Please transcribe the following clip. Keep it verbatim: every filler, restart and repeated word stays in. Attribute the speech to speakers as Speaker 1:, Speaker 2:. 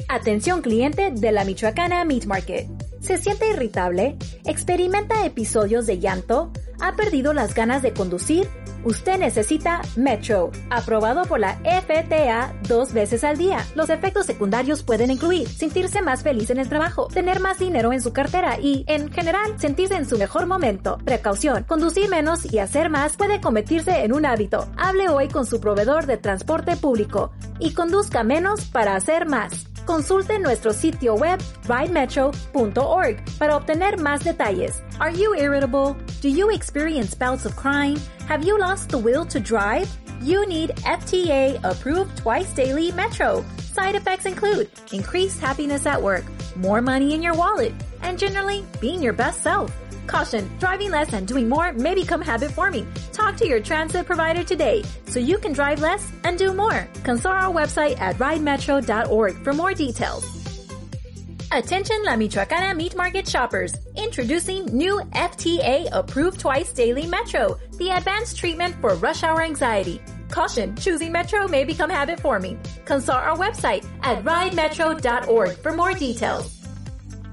Speaker 1: Atención cliente de la Michoacana Meat Market. ¿Se siente irritable? ¿Experimenta episodios de llanto? ¿Ha perdido las ganas de conducir? Usted necesita Metro, aprobado por la F D A dos veces al día. Los efectos secundarios pueden incluir sentirse más feliz en el trabajo, tener más dinero en su cartera y, en general, sentirse en su mejor momento. Precaución, conducir menos y hacer más puede convertirse en un hábito. Hable hoy con su proveedor de transporte público y conduzca menos para hacer más. Consulte nuestro sitio web ride metro punto org para obtener más detalles. Are you irritable? Do you experience bouts of crying? Have you lost the will to drive? You need F T A-approved twice daily Metro. Side effects include increased happiness at work, more money in your wallet, and generally being your best self. Caution, driving less and doing more may become habit forming. Talk to your transit provider today so you can drive less and do more. Consult our website at ride metro dot org for more details. Attention La Michoacana Meat Market shoppers. Introducing new F T A-approved twice daily Metro, the advanced treatment for rush hour anxiety. Caution, choosing Metro may become habit forming. Consult our website at ride metro dot org for more details.